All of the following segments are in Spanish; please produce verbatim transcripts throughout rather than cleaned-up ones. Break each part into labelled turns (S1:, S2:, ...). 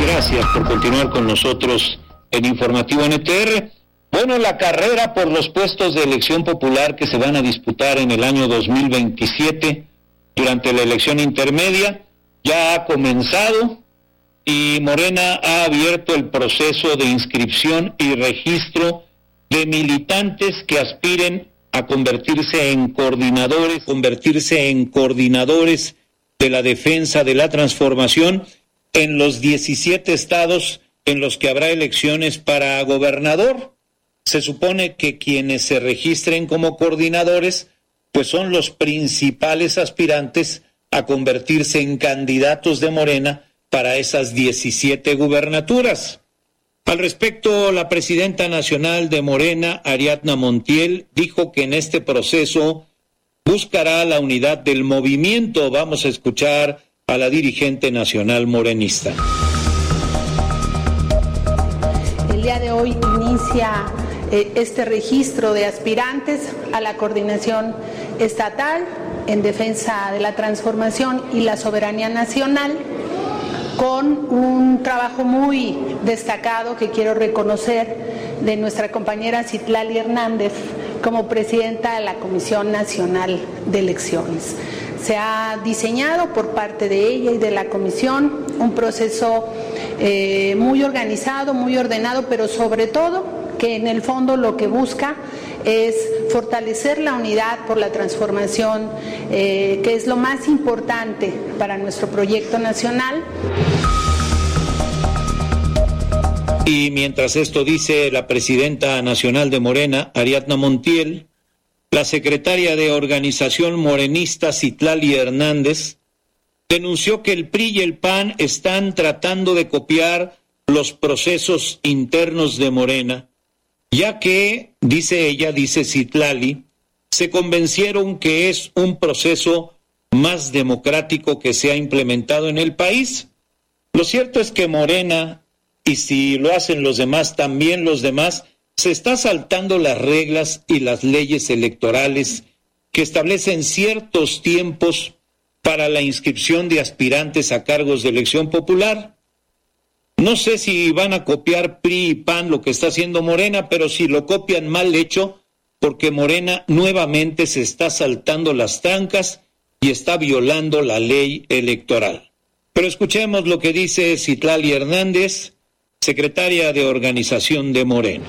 S1: Gracias por continuar con nosotros en Informativo N T R. Bueno, la carrera por los puestos de elección popular que se van a disputar en el año dos mil veintisiete durante la elección intermedia ya ha comenzado y Morena ha abierto el proceso de inscripción y registro de militantes que aspiren a convertirse en coordinadores, convertirse en coordinadores de la defensa de la transformación en los diecisiete estados en los que habrá elecciones para gobernador. Se supone que quienes se registren como coordinadores, pues son los principales aspirantes a convertirse en candidatos de Morena para esas diecisiete gubernaturas. Al respecto, la presidenta nacional de Morena, Ariadna Montiel, dijo que en este proceso buscará la unidad del movimiento. Vamos a escuchar a la dirigente nacional morenista.
S2: El día de hoy inicia eh, este registro de aspirantes a la coordinación estatal en defensa de la transformación y la soberanía nacional, con un trabajo muy destacado que quiero reconocer de nuestra compañera Citlali Hernández como presidenta de la Comisión Nacional de Elecciones. Se ha diseñado por parte de ella y de la comisión un proceso eh, muy organizado, muy ordenado, pero sobre todo que en el fondo lo que busca es fortalecer la unidad por la transformación, eh, que es lo más importante para nuestro proyecto nacional.
S1: Y mientras esto dice la presidenta nacional de Morena, Ariadna Montiel, la secretaria de Organización Morenista, Citlali Hernández, denunció que el P R I y el P A N están tratando de copiar los procesos internos de Morena, ya que, dice ella, dice Citlali, se convencieron que es un proceso más democrático que se ha implementado en el país. Lo cierto es que Morena, y si lo hacen los demás, también los demás, se está saltando las reglas y las leyes electorales que establecen ciertos tiempos para la inscripción de aspirantes a cargos de elección popular. No sé si van a copiar P R I y P A N lo que está haciendo Morena, pero si lo copian mal hecho, porque Morena nuevamente se está saltando las trancas y está violando la ley electoral. Pero escuchemos lo que dice Citlali Hernández, secretaria de Organización de Morena.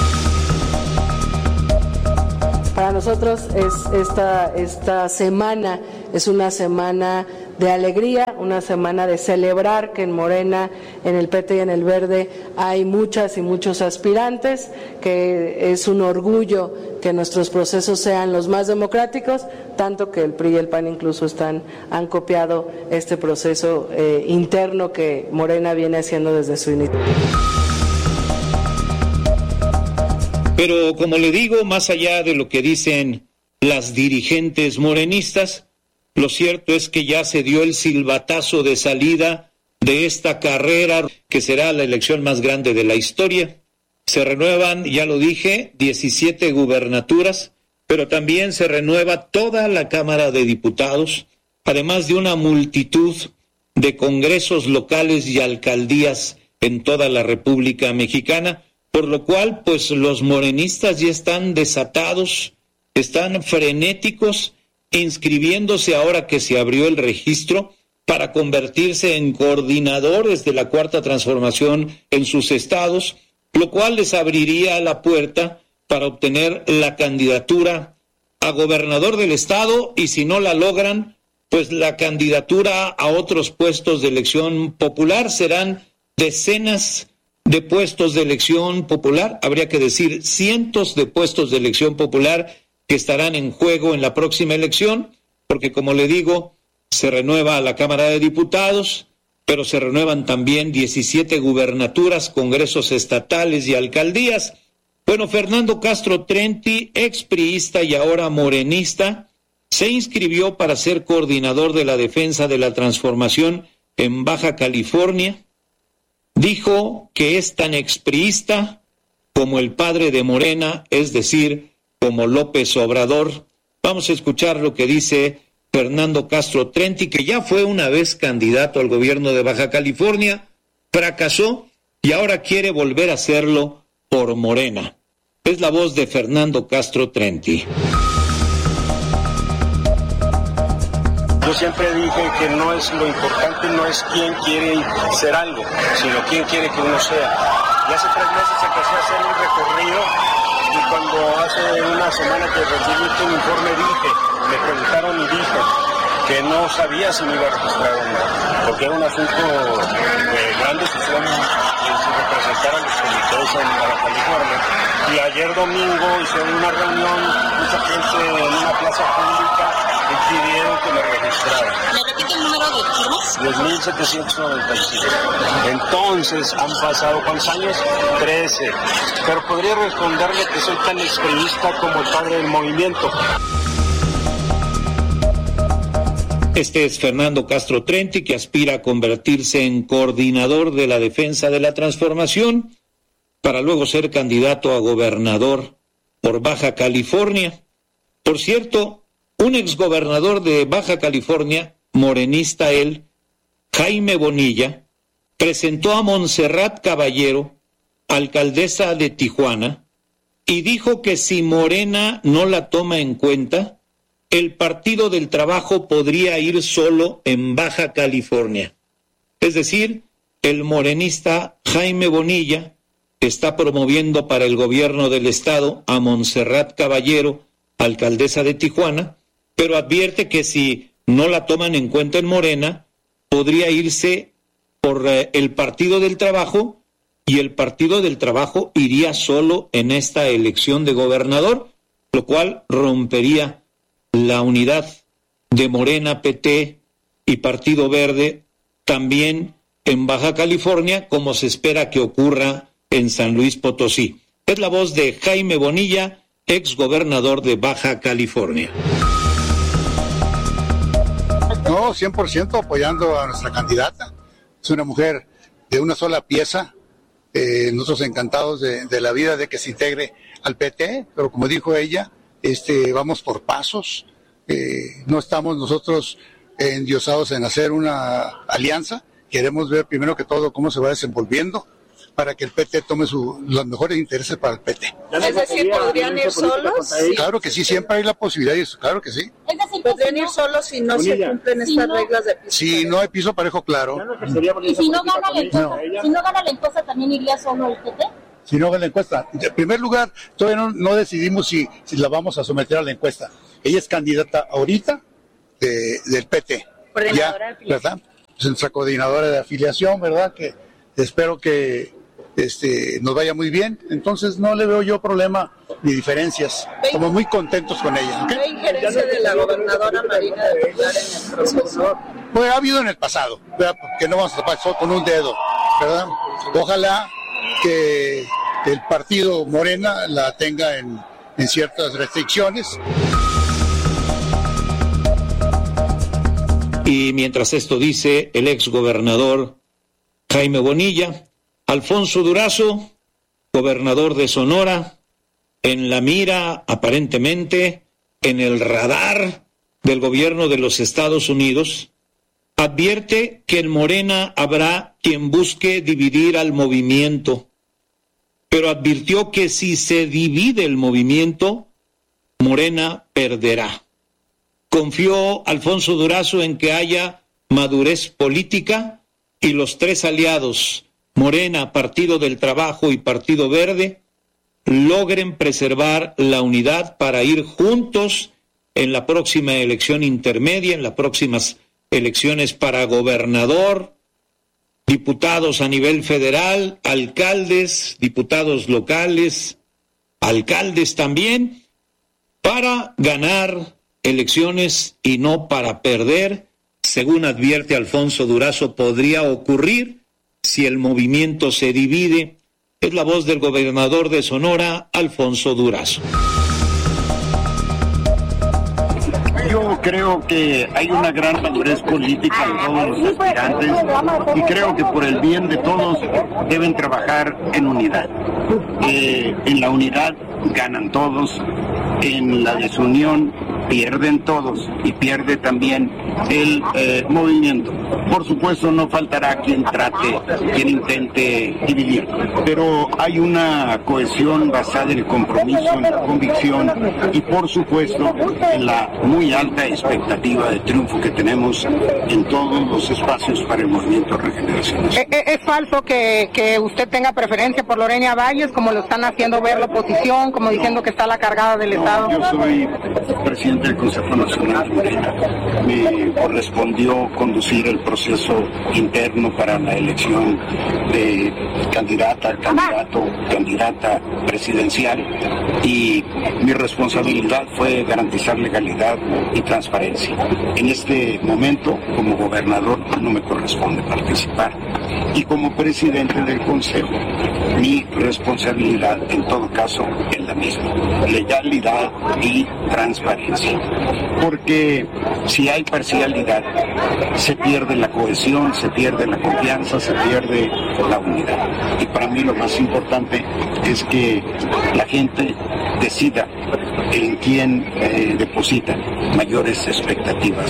S3: Para nosotros es esta, esta semana es una semana de alegría, una semana de celebrar que en Morena, en el P T y en el Verde hay muchas y muchos aspirantes, que es un orgullo que nuestros procesos sean los más democráticos, tanto que el P R I y el P A N incluso están, han copiado este proceso eh, interno que Morena viene haciendo desde su inicio.
S1: Pero como le digo, más allá de lo que dicen las dirigentes morenistas, lo cierto es que ya se dio el silbatazo de salida de esta carrera que será la elección más grande de la historia. Se renuevan, ya lo dije, diecisiete gubernaturas, pero también se renueva toda la Cámara de Diputados, además de una multitud de congresos locales y alcaldías en toda la República Mexicana, por lo cual, pues los morenistas ya están desatados, están frenéticos, inscribiéndose ahora que se abrió el registro para convertirse en coordinadores de la Cuarta Transformación en sus estados, lo cual les abriría la puerta para obtener la candidatura a gobernador del estado y si no la logran, pues la candidatura a otros puestos de elección popular. Serán decenas de puestos de elección popular, habría que decir cientos de puestos de elección popular que estarán en juego en la próxima elección, porque como le digo, se renueva la Cámara de Diputados, pero se renuevan también diecisiete gubernaturas, congresos estatales y alcaldías. Bueno, Fernando Castro Trenti, expriista y ahora morenista, se inscribió para ser coordinador de la defensa de la transformación en Baja California. Dijo que es tan expriista como el padre de Morena, es decir, como López Obrador. Vamos a escuchar lo que dice Fernando Castro Trenti, que ya fue una vez candidato al gobierno de Baja California, fracasó y ahora quiere volver a hacerlo por Morena. Es la voz de Fernando Castro Trenti.
S4: Yo siempre dije que no es lo importante, no es quién quiere ser algo, sino quién quiere que uno sea. Y hace tres meses empecé a hacer un recorrido y cuando hace una semana que recibí este informe dije, me preguntaron y dije que no sabía si me iba a registrar o no, porque era un asunto de gran decisión que se representaran los comités en Baja California. Y ayer domingo hice una reunión, mucha gente en una plaza pública y pidieron que me registrara.
S5: ¿Me repite el número de firmas?
S4: diez mil setecientos noventa y siete. Entonces, han pasado, ¿cuántos años? trece. Pero podría responderle que soy tan extremista como el padre del movimiento.
S1: Este es Fernando Castro Trenti, que aspira a convertirse en coordinador de la defensa de la transformación para luego ser candidato a gobernador por Baja California. Por cierto, un exgobernador de Baja California, morenista él, Jaime Bonilla, presentó a Montserrat Caballero, alcaldesa de Tijuana, y dijo que si Morena no la toma en cuenta, el Partido del Trabajo podría ir solo en Baja California. Es decir, el morenista Jaime Bonilla está promoviendo para el gobierno del estado a Montserrat Caballero, alcaldesa de Tijuana, pero advierte que si no la toman en cuenta en Morena, podría irse por eh, el Partido del Trabajo, y el Partido del Trabajo iría solo en esta elección de gobernador, lo cual rompería la unidad de Morena, P T y Partido Verde también en Baja California, como se espera que ocurra en San Luis Potosí. Es la voz de Jaime Bonilla, exgobernador de Baja California.
S6: No, cien por ciento apoyando a nuestra candidata. Es una mujer de una sola pieza. Eh, nosotros encantados de, de la vida de que se integre al P T, pero como dijo ella, este, vamos por pasos. Eh, no estamos nosotros endiosados en hacer una alianza. Queremos ver primero que todo cómo se va desenvolviendo para que el P T tome su, los mejores intereses para el P T.
S3: Es decir, ¿podrían ir solos?
S6: Claro que sí, siempre hay la posibilidad de eso, claro que sí.
S5: Es decir,
S3: ¿podrían ir solos si no se cumplen
S5: si
S3: estas
S5: no,
S3: reglas de piso?
S6: Si no hay piso parejo, claro.
S5: Y si no gana la encuesta, si no gana la encuesta, ¿también iría solo el P T?
S6: Si no gana la encuesta. En primer lugar, todavía no, no decidimos si, si la vamos a someter a la encuesta. Ella es candidata ahorita de, del P T.
S3: Coordinadora
S6: ya, ¿verdad? Es nuestra coordinadora de afiliación, ¿verdad? Que espero que este, nos vaya muy bien. Entonces no le veo yo problema ni diferencias. Estamos muy contentos con ella. ¿Okay?
S3: ¿Qué injerencia de la gobernadora Marina de Pilar en el proceso?
S6: Pues ha habido en el pasado, ¿verdad? Porque no vamos a tapar con un dedo, ¿verdad? Ojalá que el partido Morena la tenga en, en ciertas restricciones.
S1: Y mientras esto dice el exgobernador Jaime Bonilla, Alfonso Durazo, gobernador de Sonora, en la mira, aparentemente, en el radar del gobierno de los Estados Unidos, advierte que en Morena habrá quien busque dividir al movimiento, pero advirtió que si se divide el movimiento, Morena perderá. Confió Alfonso Durazo en que haya madurez política y los tres aliados, Morena, Partido del Trabajo y Partido Verde, logren preservar la unidad para ir juntos en la próxima elección intermedia, en las próximas elecciones para gobernador, diputados a nivel federal, alcaldes, diputados locales, alcaldes también, para ganar elecciones y no para perder. Según advierte Alfonso Durazo, podría ocurrir si el movimiento se divide. Es la voz del gobernador de Sonora, Alfonso Durazo.
S7: Yo creo que hay una gran madurez política en todos los aspirantes y creo que por el bien de todos deben trabajar en unidad. Eh, en la unidad ganan todos, en la desunión pierden todos y pierde también el eh, movimiento. Por supuesto, no faltará quien trate, quien intente dividir, pero hay una cohesión basada en el compromiso, en la convicción y, por supuesto, en la muy alta expectativa de triunfo que tenemos en todos los espacios para el movimiento Regeneración Nacional.
S8: ¿Es, es falso que, que usted tenga preferencia por Lorena Valles, como lo están haciendo ver la oposición, como diciendo que está la cargada del
S7: no,
S8: Estado?
S7: Yo soy presidente del Consejo Nacional de Morena. Me correspondió conducir el proceso interno para la elección de candidata, candidato, candidata presidencial, y mi responsabilidad fue garantizar legalidad y transparencia. En este momento, como gobernador, no me corresponde participar, y como presidente del Consejo, mi responsabilidad en todo caso es la misma: legalidad y transparencia. Porque si hay parcialidad, se pierde la cohesión, se pierde la confianza, se pierde la unidad. Y para mí lo más importante es que la gente decida en quién eh, deposita mayores expectativas.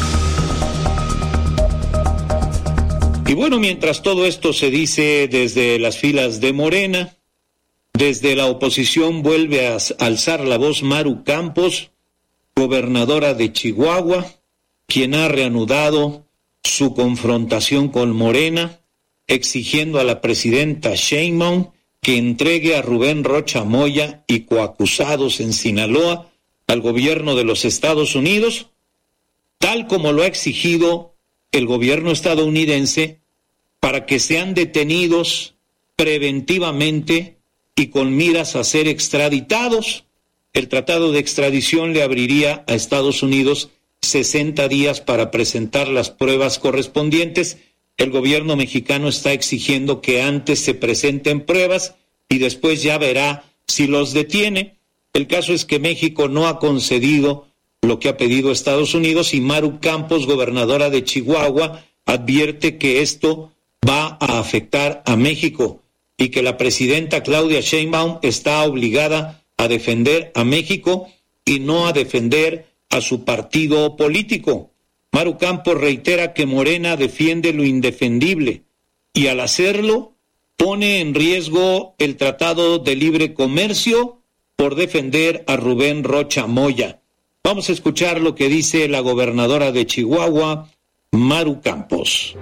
S1: Y bueno, mientras todo esto se dice desde las filas de Morena, desde la oposición vuelve a alzar la voz Maru Campos, gobernadora de Chihuahua, quien ha reanudado su confrontación con Morena, exigiendo a la presidenta Sheinbaum que entregue a Rubén Rocha Moya y coacusados en Sinaloa al gobierno de los Estados Unidos, tal como lo ha exigido el gobierno estadounidense, para que sean detenidos preventivamente y con miras a ser extraditados. El tratado de extradición le abriría a Estados Unidos sesenta días para presentar las pruebas correspondientes. El gobierno mexicano está exigiendo que antes se presenten pruebas y después ya verá si los detiene. El caso es que México no ha concedido lo que ha pedido Estados Unidos, y Maru Campos, gobernadora de Chihuahua, advierte que esto va a afectar a México y que la presidenta Claudia Sheinbaum está obligada a defender a México y no a defender a su partido político. Maru Campos reitera que Morena defiende lo indefendible y al hacerlo pone en riesgo el Tratado de Libre Comercio por defender a Rubén Rocha Moya. Vamos a escuchar lo que dice la gobernadora de Chihuahua, Maru Campos.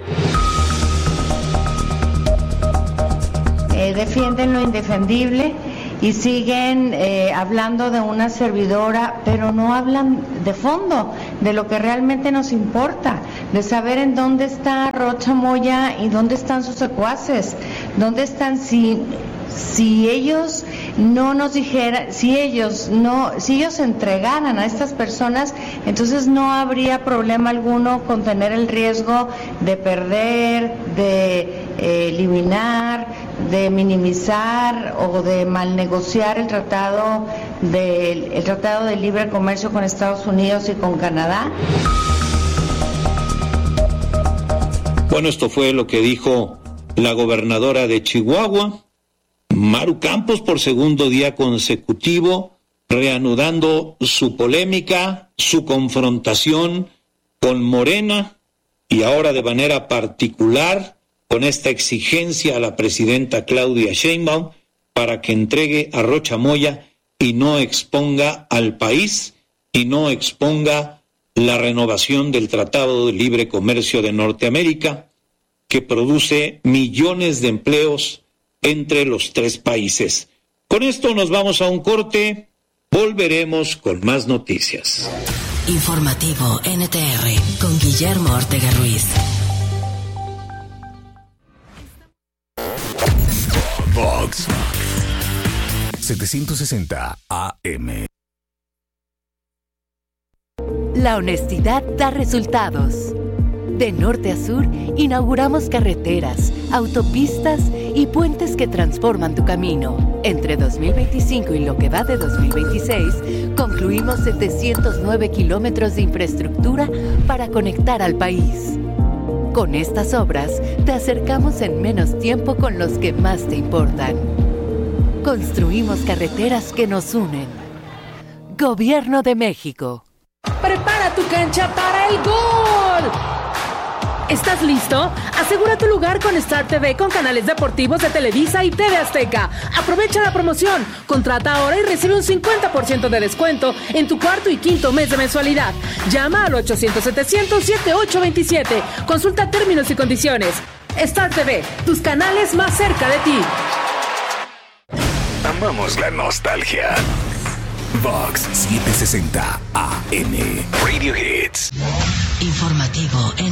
S9: Eh, defienden lo indefendible y siguen eh, hablando de una servidora, pero no hablan de fondo, de lo que realmente nos importa, de saber en dónde está Rocha Moya y dónde están sus secuaces, dónde están, si, si ellos no nos dijeran, si ellos no, si ellos entregaran a estas personas, entonces no habría problema alguno con tener el riesgo de perder, de eh, eliminar, de minimizar o de mal negociar el tratado de, el tratado de libre comercio con Estados Unidos y con Canadá.
S1: Bueno, esto fue lo que dijo la gobernadora de Chihuahua, Maru Campos, por segundo día consecutivo, reanudando su polémica, su confrontación con Morena, y ahora de manera particular con esta exigencia a la presidenta Claudia Sheinbaum para que entregue a Rocha Moya y no exponga al país y no exponga la renovación del Tratado de Libre Comercio de Norteamérica, que produce millones de empleos entre los tres países. Con esto nos vamos a un corte, volveremos con más noticias.
S10: Informativo N T R con Guillermo Ortega Ruiz.
S11: Vox setecientos sesenta A M.
S12: La honestidad da resultados. De norte a sur, inauguramos carreteras, autopistas y puentes que transforman tu camino. Entre dos mil veinticinco y lo que va de dos mil veintiséis, concluimos setecientos nueve kilómetros de infraestructura para conectar al país. Con estas obras, te acercamos en menos tiempo con los que más te importan. Construimos carreteras que nos unen. Gobierno de México.
S13: Prepara tu cancha para el gol. ¿Estás listo? Asegura tu lugar con Star T V con canales deportivos de Televisa y T V Azteca. Aprovecha la promoción. Contrata ahora y recibe un cincuenta por ciento de descuento en tu cuarto y quinto mes de mensualidad. Llama al ochocientos setecientos setenta y ocho veintisiete. Consulta términos y condiciones. Star T V, tus canales más cerca de ti.
S11: Amamos la nostalgia. Vox setecientos sesenta A M Radio Hits.
S10: Informativo en